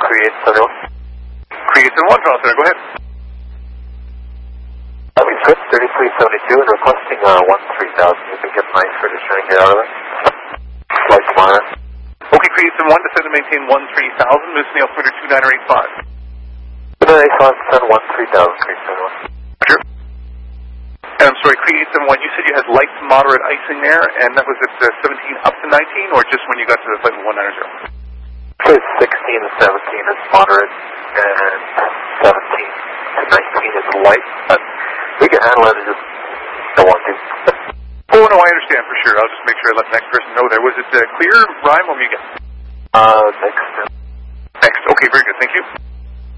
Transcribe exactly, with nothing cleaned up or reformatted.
Create seventy-one. Create seventy-one, Toronto Center, go ahead. I'll be Swift thirty-three seventy-two and requesting uh, one three thousand. You can get nice for just trying to get out of there. Flight to Mara. Okay, Create seventy-one, descend and maintain one three thousand, Moose Neil Twitter two nine eight five. two nine eight five, send one three thousand, Create seventy-one. Roger. And I'm sorry, Create seventy-one, you said you had light to moderate icing there, and that was at uh, seventeen up to nineteen, or just when you got to the flight one ninety? So sixteen and seventeen is moderate, and seventeen to nineteen is light, but we can handle it, just don't want to. Oh, no, I understand for sure. I'll just make sure I let the next person know there. Was it uh, clear, Ryan, or Mugen? Uh, next. Next. Okay, very good. Thank you.